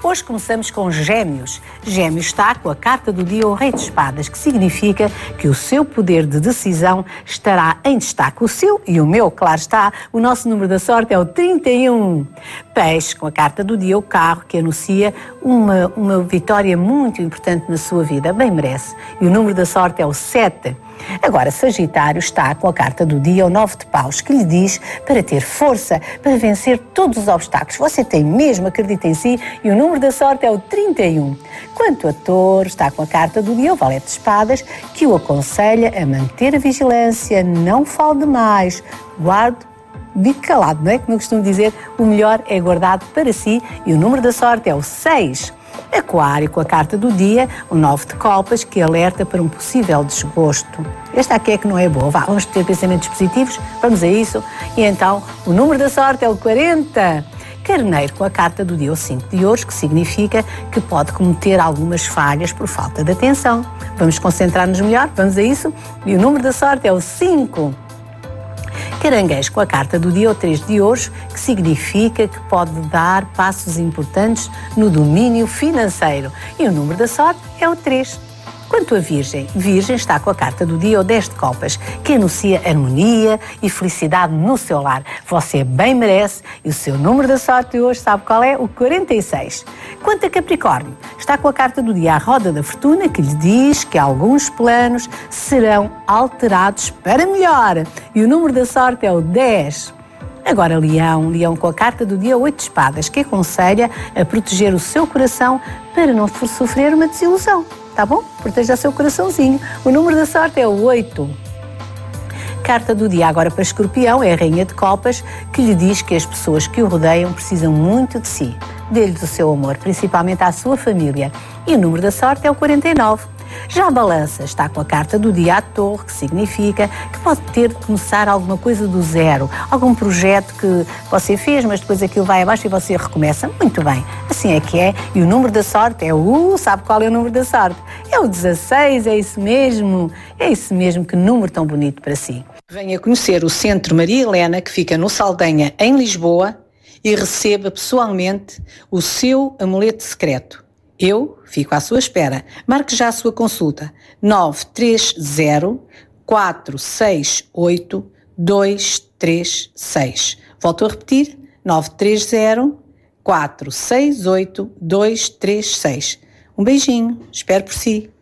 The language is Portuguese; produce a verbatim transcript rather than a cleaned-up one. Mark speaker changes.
Speaker 1: Hoje começamos com Gêmeos. Gêmeos está com a carta do dia o Rei de Espadas, que significa que o seu poder de decisão estará em destaque. O seu e o meu, claro está, o nosso número da sorte é o trinta e um. Peixe, com a carta do dia o Carro, que anuncia uma, uma vitória muito importante na sua vida, bem merece. E o número da sorte é o sete. Agora, Sagitário está com a carta do dia, o nove de paus, que lhe diz para ter força, para vencer todos os obstáculos. Você tem mesmo, acredita em si, e o número da sorte é o trinta e um. Quanto a Touro, está com a carta do dia, o valete de espadas, que o aconselha a manter a vigilância, não fale demais, guarde, bico calado, não é? Como eu costumo dizer, o melhor é guardado para si, e o número da sorte é o seis. Aquário, com a carta do dia, o nove de copas, que alerta para um possível desgosto. Esta aqui é que não é boa. Vá, vamos ter pensamentos positivos, vamos a isso. E então, o número da sorte é o quarenta. Carneiro, com a carta do dia, o cinco de ouros, que significa que pode cometer algumas falhas por falta de atenção. Vamos concentrar-nos melhor, vamos a isso. E o número da sorte é o cinco. Caranguejo, com a carta do dia, o três de ouros, que significa que pode dar passos importantes no domínio financeiro. E o número da sorte é o três. Quanto a Virgem, Virgem está com a carta do dia, o dez de copas, que anuncia harmonia e felicidade no seu lar. Você bem merece, e o seu número da sorte de hoje, sabe qual é? O quarenta e seis. Quanto a Capricórnio, está com a carta do dia, a roda da fortuna, que lhe diz que alguns planos serão alterados para melhor. E o número da sorte é o dez. Agora Leão, Leão com a carta do dia, oito de espadas, que aconselha a proteger o seu coração para não sofrer uma desilusão. Tá bom? Proteja o seu coraçãozinho. O número da sorte é o oito. Carta do dia agora para Escorpião é a Rainha de Copas, que lhe diz que as pessoas que o rodeiam precisam muito de si. Dê-lhes o seu amor, principalmente à sua família. E o número da sorte é o quarenta e nove. Já a Balança está com a carta do dia à Torre, que significa que pode ter de começar alguma coisa do zero, algum projeto que você fez, mas depois aquilo vai abaixo e você recomeça. Muito bem, assim é que é. E o número da sorte é o... Sabe qual é o número da sorte? É o dezasseis, é isso mesmo. É isso mesmo, que número tão bonito para si. Venha conhecer o Centro Maria Helena, que fica no Saldanha, em Lisboa, e receba pessoalmente o seu amuleto secreto. Eu fico à sua espera. Marque já a sua consulta. nove três zero, quatro seis oito, dois três seis. Volto a repetir. nove três zero, quatro seis oito, dois três seis. Um beijinho. Espero por si.